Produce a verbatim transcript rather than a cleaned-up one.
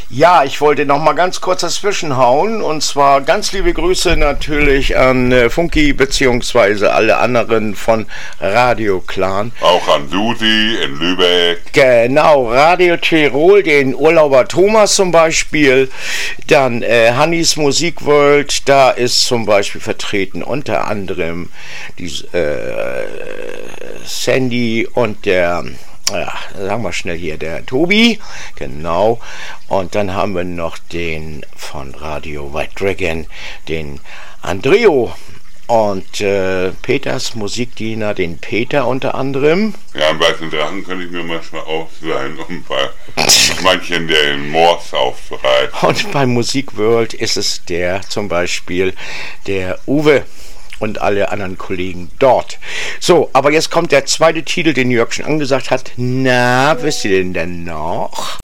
Ja, ich wollte noch mal ganz kurz dazwischen hauen und zwar ganz liebe Grüße natürlich an äh, Funky beziehungsweise alle anderen von Radio Clan. Auch an Susi in Lübeck. Genau, Radio Tirol, den Urlauber Thomas zum Beispiel. Dann äh, Hannis Musik World, da ist zum Beispiel vertreten unter anderem die äh, Sandy und der... Ja, sagen wir schnell hier, der Tobi, genau, und dann haben wir noch den von Radio White Dragon, den Andreo und äh, Peters Musikdiener, den Peter unter anderem. Ja, am Weißen Drachen könnte ich mir manchmal ausleihen, um bei manchen den Morse aufzureißen. Und bei Musik World ist es der, zum Beispiel der Uwe und alle anderen Kollegen dort. So, aber jetzt kommt der zweite Titel, den Jörg schon angesagt hat. Na, wisst ihr den denn noch?